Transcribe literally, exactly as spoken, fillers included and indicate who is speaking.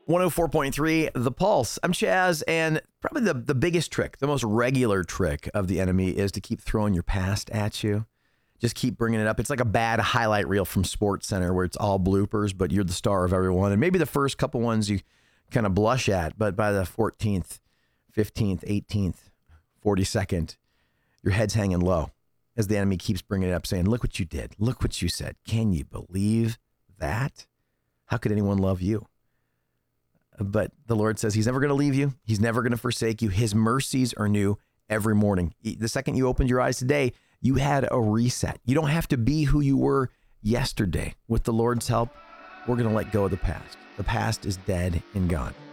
Speaker 1: one oh four point three, The Pulse. I'm Chaz, and probably the, the biggest trick, the most regular trick of the enemy is to keep throwing your past at you. Just keep bringing it up. It's like a bad highlight reel from Sports Center where it's all bloopers, but you're the star of everyone. And maybe the first couple ones you kind of blush at, but by the fourteenth, fifteenth, eighteenth, forty-second, your head's hanging low as the enemy keeps bringing it up, saying, look what you did. Look what you said. Can you believe that? How could anyone love you? But the Lord says he's never going to leave you. He's never going to forsake you. His mercies are new every morning. The second you opened your eyes today, you had a reset. You don't have to be who you were yesterday. With the Lord's help, we're going to let go of the past. The past is dead and gone.